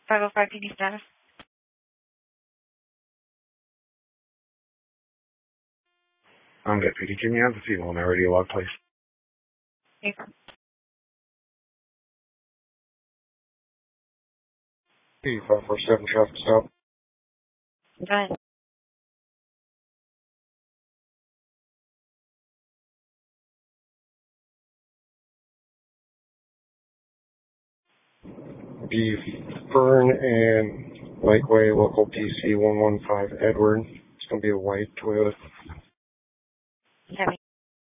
505 PD status. I'm Deputy Jimmy. I have a female on my radio log, please. Paper. P547 traffic stop. Go ahead. Be Fern and Lakeway, local PC 115 Edward. It's going to be a white Toyota. Heavy.